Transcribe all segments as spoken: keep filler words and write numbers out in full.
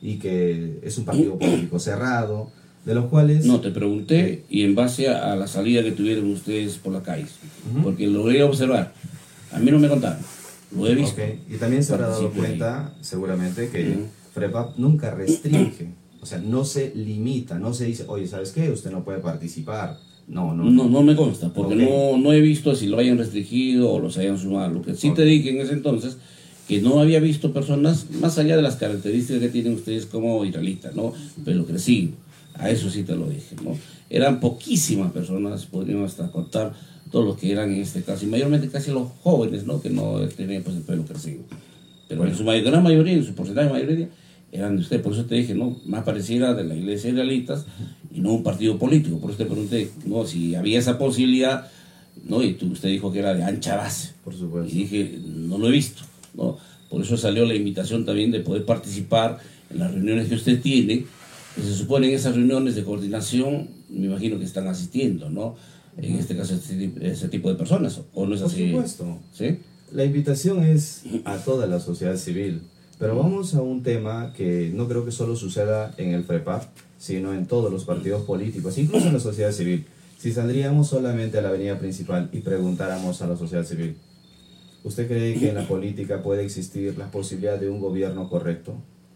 y que es un partido político cerrado, de los cuales... No, te pregunté eh, y en base a la salida que tuvieron ustedes por la calle, uh-huh. porque lo logré observar. A mí no me contaron, lo he visto. Okay. Y también se habrá dado cuenta, ahí. seguramente, que uh-huh. FREPAP nunca restringe, o sea, no se limita, no se dice, oye, ¿sabes qué? Usted no puede participar. No, no, no, no me consta, porque okay. no, no he visto si lo hayan restringido o los hayan sumado. Lo que sí okay. te dije en ese entonces, que no había visto personas, más allá de las características que tienen ustedes como israelitas, ¿no? Pero crecido. A eso sí te lo dije, ¿no? Eran poquísimas personas, podríamos hasta contar todos los que eran en este caso, y mayormente casi los jóvenes, ¿no? Que no tenían pues el pelo crecido. Pero bueno. en su mayor, gran mayoría, en su porcentaje de mayoría, eran de ustedes. Por eso te dije, ¿no? Más pareciera de la iglesia israelitas y no un partido político. Por eso te pregunté, ¿no? Si había esa posibilidad, ¿no? Y tú, usted dijo que era de ancha base. Por supuesto. Y dije, no lo he visto, ¿no? Por eso salió la invitación también de poder participar en las reuniones que usted tiene. Que se supone en esas reuniones de coordinación, me imagino que están asistiendo, ¿no? En este caso, ese, ese tipo de personas, ¿o no es así? Por supuesto. ¿Sí? La invitación es a toda la sociedad civil, pero vamos a un tema que no creo que solo suceda en el FREPAP, sino en todos los partidos políticos, incluso en la sociedad civil. Si saldríamos solamente a la avenida principal y preguntáramos a la sociedad civil, ¿usted cree que en la política puede existir la posibilidad de un gobierno correcto?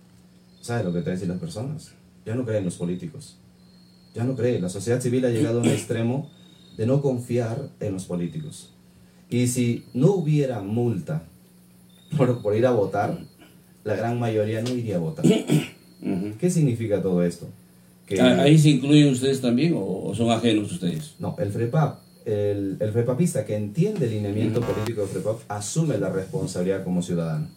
¿Sabe lo que te dicen las personas? Ya no creen los políticos, ya no creen. La sociedad civil ha llegado a un extremo de no confiar en los políticos. Y si no hubiera multa por, por ir a votar, la gran mayoría no iría a votar. ¿Qué significa todo esto? Que, ¿Ahí se incluyen ustedes también o son ajenos ustedes? No, el FREPAP, el, el FREPAPista que entiende el lineamiento político del FREPAP asume la responsabilidad como ciudadano.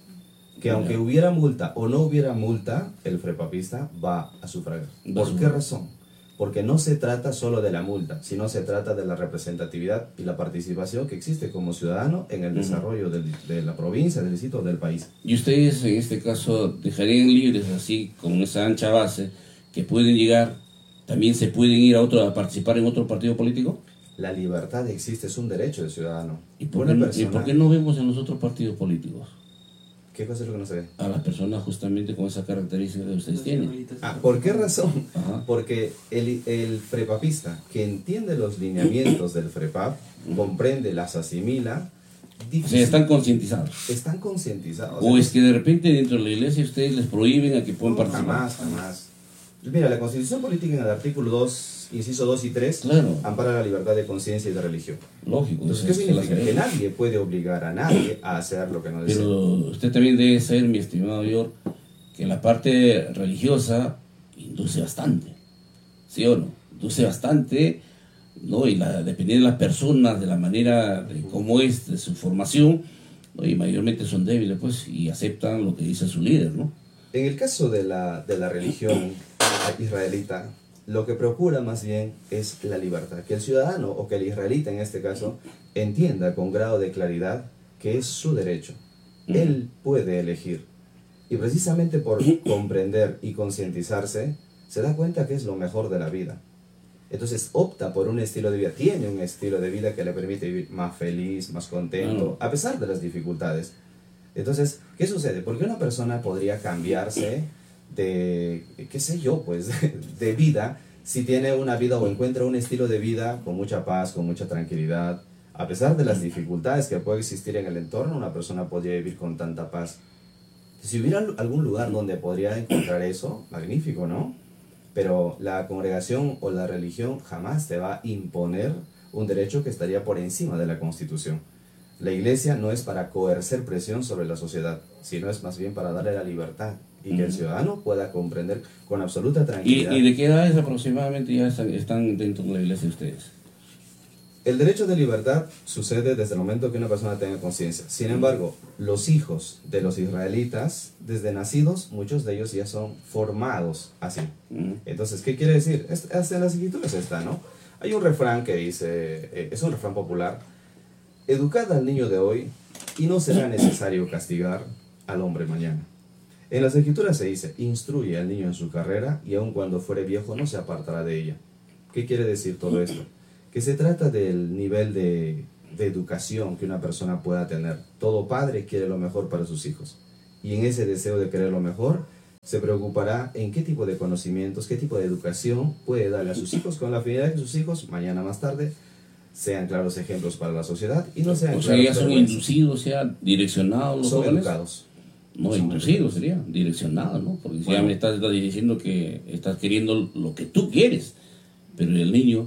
Que aunque hubiera multa o no hubiera multa, el FREPAPista va a sufragar. ¿Por qué razón? Porque no se trata solo de la multa, sino se trata de la representatividad y la participación que existe como ciudadano en el desarrollo del, de la provincia, del distrito, del país. ¿Y ustedes en este caso dejarían libres así, con esa ancha base, que pueden llegar, también se pueden ir a, otro, a participar en otro partido político? La libertad existe, es un derecho del ciudadano. ¿Y por, qué, persona, ¿y por qué no vemos en los otros partidos políticos? ¿Qué cosa es lo que no se ve? A las personas justamente con esa característica que ustedes tienen. Ah, ¿por qué razón? Ajá. Porque el, el FREPAPista que entiende los lineamientos del FREPAP, comprende, las asimila. O sea, están concientizados. Están concientizados. O es que de repente dentro de la iglesia ustedes les prohíben a que puedan no, participar. Jamás, jamás. Mira, la Constitución Política en el artículo dos, inciso dos y tres, claro, ampara la libertad de conciencia y de religión. Lógico. Entonces, ¿qué significa? Que nadie puede obligar a nadie a hacer lo que no desea. Pero usted también debe saber, mi estimado York, que la parte religiosa induce bastante. ¿Sí o no? Induce bastante, ¿no? Y la, dependiendo de las personas, de la manera, de cómo es, de su formación, ¿no? Y mayormente son débiles, pues, y aceptan lo que dice su líder, ¿no? En el caso de la, de la religión israelita, lo que procura más bien es la libertad, que el ciudadano o que el israelita en este caso entienda con grado de claridad que es su derecho. Él puede elegir y precisamente por comprender y concientizarse se da cuenta que es lo mejor de la vida. Entonces opta por un estilo de vida, tiene un estilo de vida que le permite vivir más feliz, más contento, a pesar de las dificultades. Entonces, ¿qué sucede? Porque una persona podría cambiarse de, qué sé yo, pues, de, de vida, si tiene una vida o encuentra un estilo de vida con mucha paz, con mucha tranquilidad. A pesar de las dificultades que puede existir en el entorno, una persona podría vivir con tanta paz. Si hubiera algún lugar donde podría encontrar eso, magnífico, ¿no? Pero la congregación o la religión jamás te va a imponer un derecho que estaría por encima de la Constitución. La iglesia no es para coercer presión sobre la sociedad, sino es más bien para darle la libertad y que el ciudadano pueda comprender con absoluta tranquilidad. ¿Y, y de qué edades aproximadamente ya están, están dentro de la iglesia ustedes? El derecho de libertad sucede desde el momento que una persona tenga conciencia. Sin embargo, los hijos de los israelitas, desde nacidos, muchos de ellos ya son formados así. Entonces, ¿qué quiere decir? Hasta en las escrituras está, ¿no? Hay un refrán que dice, eh, es un refrán popular: educad al niño de hoy y no será necesario castigar al hombre mañana. En las escrituras se dice, instruye al niño en su carrera y aun cuando fuere viejo no se apartará de ella. ¿Qué quiere decir todo esto? Que se trata del nivel de, de educación que una persona pueda tener. Todo padre quiere lo mejor para sus hijos. Y en ese deseo de querer lo mejor, se preocupará en qué tipo de conocimientos, qué tipo de educación puede darle a sus hijos, con la finalidad de que sus hijos, mañana más tarde, sean claros ejemplos para la sociedad y no sean O sea, claros ya son vergüenzas. inducidos, sea direccionados los Son jóvenes. educados. No, Son inducidos sería, direccionados, ¿no? Porque si Bueno. ya me estás, estás diciendo que estás queriendo lo que tú quieres, pero el niño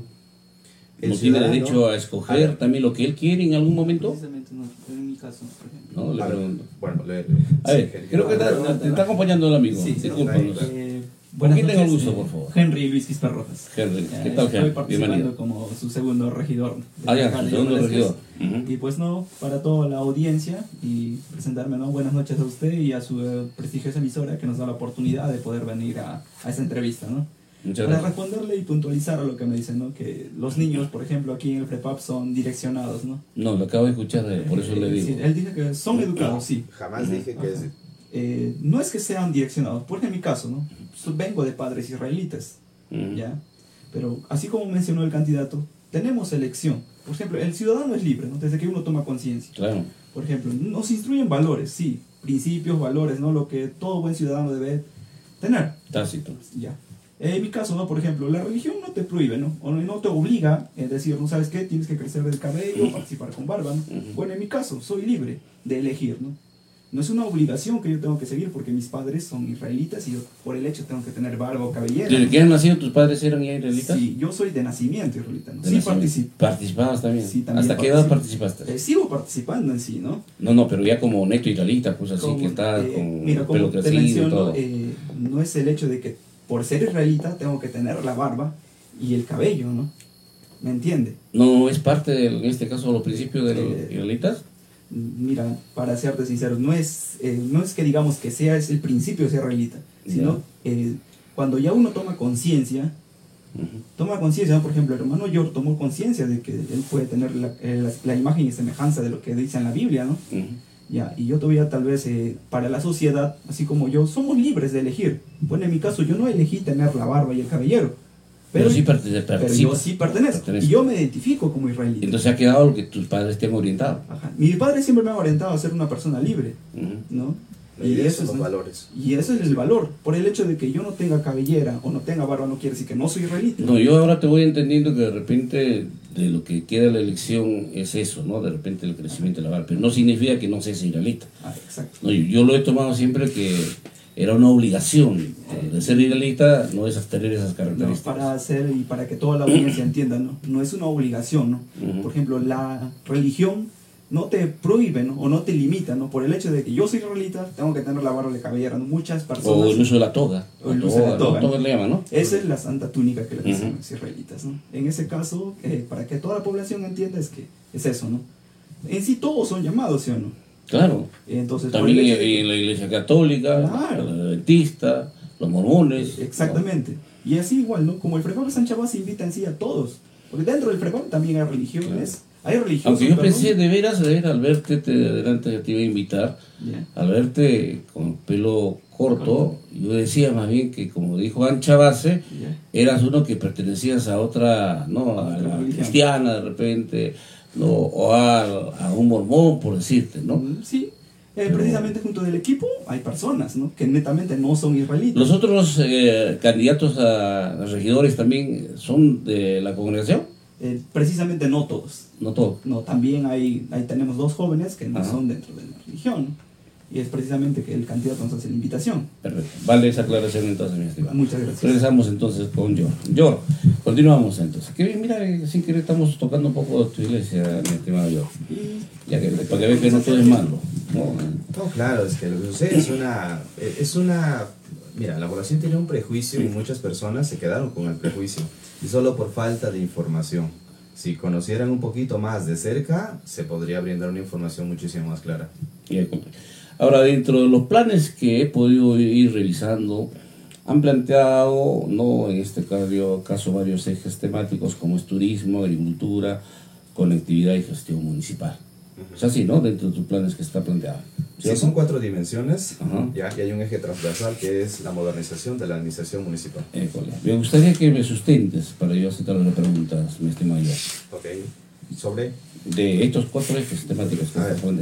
El no tiene ciudadano- derecho a escoger Ah. también lo que él quiere en algún momento. Precisamente no, en mi caso, por ejemplo. No, le A ver, pregunto. bueno, le, A sí, ver, que- creo que ah, está- te está acompañando el amigo. Sí, Discúlpanos. eh, ¿Con buenas quién tengo el noches, gusto, eh, por favor? Henry Luis Quispe Rojas. Henry, Eh, ¿qué tal, Estoy Henry? participando Bienvenido. como su segundo regidor. de Ah, ya, Alcalde su segundo de Velázquez. regidor. Ujú. Y pues no, para toda la audiencia y presentarme, ¿no? Buenas noches a usted y a su eh, prestigiosa emisora que nos da la oportunidad de poder venir a, a esta entrevista, ¿no? Muchas Para gracias. responderle y puntualizar a lo que me dicen, ¿no? Que los niños, por ejemplo, aquí en el FREPAP son direccionados, ¿no? No, lo acabo de escuchar, eh, por eso le Eh, digo. sí, él dice que son educados, sí. Jamás dije que es... Eh, no es que sean direccionados, porque en mi caso, ¿no? So- vengo de padres israelitas, Ujú. ¿ya? Pero así como mencionó el candidato, tenemos elección. Por ejemplo, el ciudadano es libre, ¿no? Desde que uno toma conciencia. Claro. Por ejemplo, nos instruyen valores, sí, principios, valores, ¿no? Lo que todo buen ciudadano debe tener, Tácito. ¿ya? En mi caso, ¿no? Por ejemplo, la religión no te prohíbe, ¿no? O no te obliga a decir, ¿no sabes qué? Tienes que crecer el cabello, participar con barba, ¿no? Ujú. Bueno, en mi caso, soy libre de elegir, ¿no? No es una obligación que yo tengo que seguir porque mis padres son israelitas y yo por el hecho tengo que tener barba o cabellera. ¿Desde que has nacido tus padres eran ya israelitas? Sí, yo soy de nacimiento israelita, ¿no? De Sí nacimiento. participo. ¿Participabas también? Sí, también ¿Hasta qué edad participo. participaste? Eh, sigo participando en sí, ¿no? No, no, pero ya como neto israelita, pues así Como, que estás eh, con mira, el como pelo te crecido y menciono, todo. eh, no es el hecho de que por ser israelita tengo que tener la barba y el cabello, ¿no? ¿Me entiende? ¿No es parte, de, en este caso, los principios de los Eh, israelitas? Mira, para serte sincero, no es, eh, no es que digamos que sea es el principio de ser israelita, sino eh, cuando ya uno toma conciencia, Ujú. toma conciencia, ¿no? Por ejemplo, el hermano Yor tomó conciencia de que él puede tener la, eh, la, la imagen y semejanza de lo que dice en la Biblia, ¿no? Ujú. Ya, y yo todavía tal vez eh, para la sociedad, así como yo, somos libres de elegir. Bueno, en mi caso yo no elegí tener la barba y el cabellero, Pero, pero, sí parte- pero participas. yo sí pertenezco, Pertenezco. y yo me identifico como israelita. Entonces ha quedado lo que tus padres te han orientado. Ajá. Mi padre siempre me ha orientado a ser una persona libre, Ujú. ¿no? La idea eso son es, los ¿no? valores. Y eso es el valor. Por el hecho de que yo no tenga cabellera o no tenga barba no quiere decir que no soy israelita. No, yo ahora te voy entendiendo que de repente de lo que queda la elección es eso, ¿no? De repente el crecimiento de la barba, pero no significa que no seas israelita. Ah, exacto. No, yo, yo lo he tomado siempre que era una obligación eh, de ser israelita, no es tener esas No, características. para hacer y para que toda la audiencia entienda, ¿no? No es una obligación, ¿no? Ujú. Por ejemplo, la religión no te prohíbe, ¿no? O no te limita, ¿no? Por el hecho de que yo soy israelita, tengo que tener la barba de cabellera, ¿no? Muchas personas... O el uso de la toga. O el uso de la toga, ¿no? ¿no? Toga le llaman, ¿no? Esa es la santa túnica que le dicen Ujú. los israelitas, ¿no? En ese caso, eh, para que toda la población entienda es que es eso, ¿no? En sí todos son llamados, ¿sí o no? Claro. Entonces, por También el en, hecho de- en la iglesia católica, Claro. la adventista, los mormones. Exactamente. Y así igual, ¿no? Como el FREPAP de San Chabás invita en sí a todos. Porque dentro del FREPAP también hay religiones. Hay religiosos. Aunque yo perdón. pensé, de veras, de veras, al verte, te, delante te iba a invitar, Ya. al verte con el pelo corto, yo decía más bien que, como dijo Ancha Base, Ya. eras uno que pertenecías a otra, ¿no? A la Religión. cristiana de repente, ¿no? O a, a un mormón, por decirte, ¿no? Mm, Sí. Eh, Pero- precisamente junto del equipo hay personas, ¿no? Que netamente no son israelitas. ¿Los otros eh, candidatos a, a regidores también son de la congregación? Eh, precisamente no todos. No todos. No, también hay, ahí tenemos dos jóvenes que no Ajá. son dentro de la religión, ¿no? Y es precisamente que el candidato nos hace la invitación. Perfecto. Vale esa aclaración entonces, mi estimado. Muchas gracias. Regresamos entonces con Yor. Yor, continuamos entonces. Que bien, mira, eh, sin querer estamos tocando un poco de tu iglesia, mi estimado Yor. Y Ya que, para que veas que no todo es malo. ¿no? No, claro, es que lo que sucede es una, es una... Mira, la población tiene un prejuicio y muchas personas se quedaron con el prejuicio. Y solo por falta de información. Si conocieran un poquito más de cerca, se podría brindar una información muchísimo más clara. Y ahí compré. Ahora, dentro de los planes que he podido ir revisando, han planteado, no en este caso, caso varios ejes temáticos como es turismo, agricultura, conectividad y gestión municipal. O sea, sí, ¿no? Dentro de tus planes que está planteado. Sí, ¿Cierto? son cuatro dimensiones, Ajá. ya, y hay un eje transversal que es la modernización de la administración municipal. École. Me gustaría que me sustentes para yo aceptar las preguntas, mi estimado Yor. Ok, sobre... De estos cuatro ejes temáticos que A estás ver. planteando.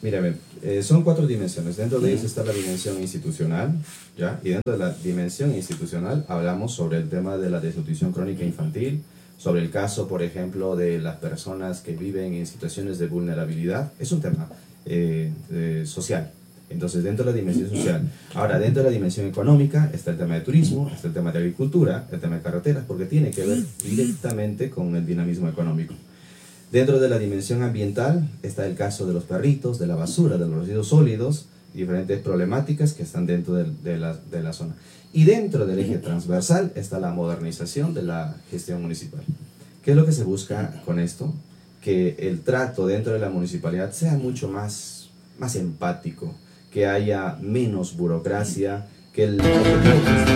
Mira, bien, eh, son cuatro dimensiones. Dentro de ellas está la dimensión institucional, ¿ya? Y dentro de la dimensión institucional hablamos sobre el tema de la desnutrición crónica infantil, sobre el caso, por ejemplo, de las personas que viven en situaciones de vulnerabilidad. Es un tema eh, eh, social. Entonces, dentro de la dimensión social. Ahora, dentro de la dimensión económica está el tema de turismo, está el tema de agricultura, el tema de carreteras, porque tiene que ver directamente con el dinamismo económico. Dentro de la dimensión ambiental está el caso de los perritos, de la basura, de los residuos sólidos, diferentes problemáticas que están dentro de, de, la, de la zona. Y dentro del eje transversal está la modernización de la gestión municipal. ¿Qué es lo que se busca con esto? Que el trato dentro de la municipalidad sea mucho más, más empático, que haya menos burocracia, que el